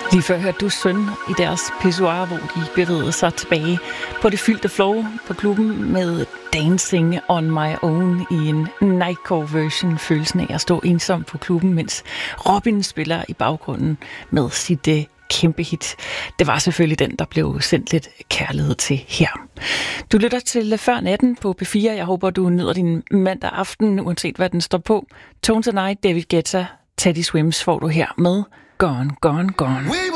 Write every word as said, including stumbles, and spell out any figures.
Lige før hørte du Søn i deres pissoir, hvor de bevægede sig tilbage på det fyldte floor på klubben med Dancing on My Own i en nightcore version. Følelsen af at stå ensom på klubben, mens Robin spiller i baggrunden med sit uh, kæmpe hit. Det var selvfølgelig den, der blev sendt lidt kærlighed til her. Du lytter til Før Natten på P fire. Jeg håber, du nyder din mandag aften, uanset hvad den står på. Tones and I, David Guetta, Teddy Swims får du her med Gone, Gone, Gone.